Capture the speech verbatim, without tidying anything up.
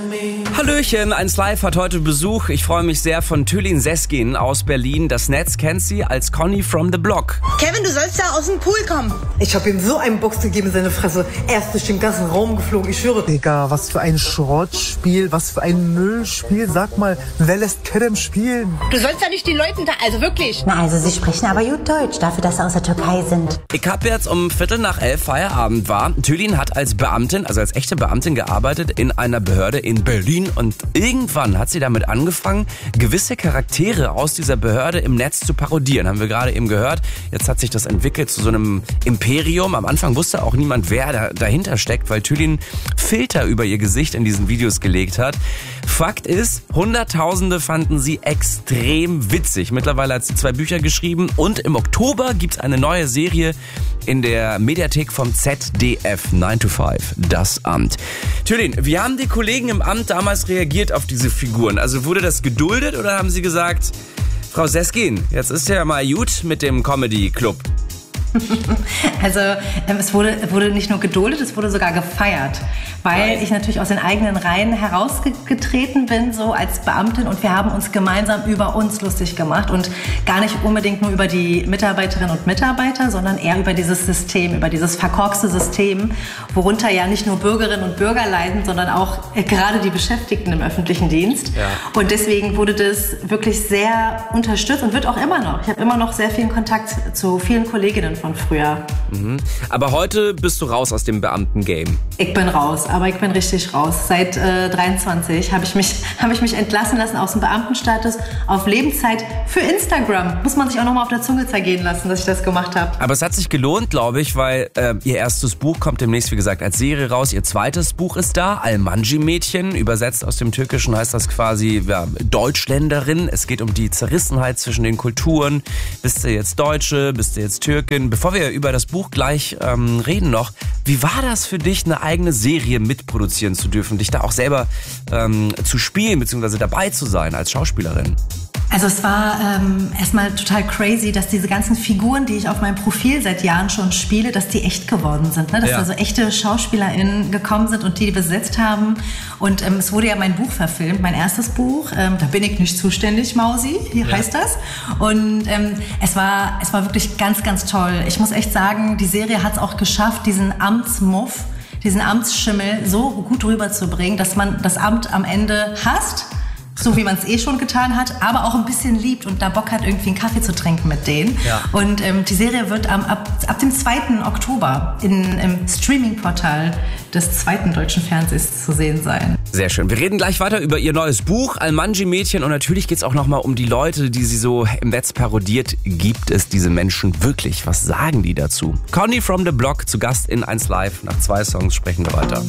Hallöchen, eins Live hat heute Besuch. Ich freue mich sehr von Tülin Seskin aus Berlin. Das Netz kennt sie als Conny from the Block. Kevin, du sollst da aus dem Pool kommen. Ich habe ihm so einen Box gegeben in seine Fresse. Er ist durch den ganzen Raum geflogen, ich schwöre. Digga, was für ein Schrottspiel, was für ein Müllspiel. Sag mal, wer lässt Kerem spielen? Du sollst da nicht den Leuten da, also wirklich. Na, also sie sprechen aber gut Deutsch, dafür, dass sie aus der Türkei sind. Ich hab jetzt um Viertel nach elf Feierabend war. Tülin hat als Beamtin, also als echte Beamtin gearbeitet in einer Behörde in Berlin. Und irgendwann hat sie damit angefangen, gewisse Charaktere aus dieser Behörde im Netz zu parodieren. Haben wir gerade eben gehört. Jetzt hat sich das entwickelt zu so einem Imperium. Am Anfang wusste auch niemand, wer da, dahinter steckt, weil Tülin Filter über ihr Gesicht in diesen Videos gelegt hat. Fakt ist, Hunderttausende fanden sie extrem witzig. Mittlerweile hat sie zwei Bücher geschrieben und im Oktober gibt's eine neue Serie in der Mediathek vom Z D F, nine to five, das Amt. Tülin, wie haben die Kollegen im Amt damals reagiert auf diese Figuren? Also wurde das geduldet oder haben sie gesagt, Frau Seskin, jetzt ist ja mal gut mit dem Comedy-Club? Also ähm, es wurde, wurde nicht nur geduldet, es wurde sogar gefeiert, weil ich natürlich aus den eigenen Reihen herausgetreten bin, so als Beamtin, und wir haben uns gemeinsam über uns lustig gemacht und gar nicht unbedingt nur über die Mitarbeiterinnen und Mitarbeiter, sondern eher über dieses System, über dieses verkorkste System, worunter ja nicht nur Bürgerinnen und Bürger leiden, sondern auch äh, gerade die Beschäftigten im öffentlichen Dienst. Ja. Und deswegen wurde das wirklich sehr unterstützt und wird auch immer noch. Ich habe immer noch sehr viel Kontakt zu vielen Kolleginnen von früher. Mhm. Aber heute bist du raus aus dem Beamten-Game. Ich bin raus, aber ich bin richtig raus. Seit äh, dreiundzwanzig habe ich mich, habe ich mich entlassen lassen aus dem Beamtenstatus auf Lebenszeit für Instagram. Muss man sich auch noch mal auf der Zunge zergehen lassen, dass ich das gemacht habe. Aber es hat sich gelohnt, glaube ich, weil äh, ihr erstes Buch kommt demnächst, wie gesagt, als Serie raus. Ihr zweites Buch ist da, Almanji-Mädchen. Übersetzt aus dem Türkischen heißt das quasi ja, Deutschländerin. Es geht um die Zerrissenheit zwischen den Kulturen. Bist du jetzt Deutsche, bist du jetzt Türkin? Bevor wir über das Buch gleich ähm, reden noch, wie war das für dich, eine eigene Serie mitproduzieren zu dürfen, dich da auch selber ähm, zu spielen bzw. dabei zu sein als Schauspielerin? Also es war ähm, erstmal total crazy, dass diese ganzen Figuren, die ich auf meinem Profil seit Jahren schon spiele, dass die echt geworden sind. Ne? Dass ja. da so echte SchauspielerInnen gekommen sind und die, die besetzt haben. Und ähm, es wurde ja mein Buch verfilmt, mein erstes Buch. Ähm, da bin ich nicht zuständig, Mausi, hier ja. heißt das. Und ähm, es war, es war wirklich ganz, ganz toll. Ich muss echt sagen, die Serie hat es auch geschafft, diesen Amtsmuff, diesen Amtsschimmel so gut rüberzubringen, dass man das Amt am Ende hasst. So wie man es eh schon getan hat, aber auch ein bisschen liebt und da Bock hat, irgendwie einen Kaffee zu trinken mit denen. Ja. Und ähm, die Serie wird am, ab, ab dem zweiten Oktober in, im Streaming-Portal des zweiten deutschen Fernsehens zu sehen sein. Sehr schön. Wir reden gleich weiter über ihr neues Buch, Almanji-Mädchen. Und natürlich geht es auch nochmal um die Leute, die sie so im Netz parodiert. Gibt es diese Menschen wirklich? Was sagen die dazu? Conny from the Block zu Gast in eins Live. Nach zwei Songs sprechen wir weiter.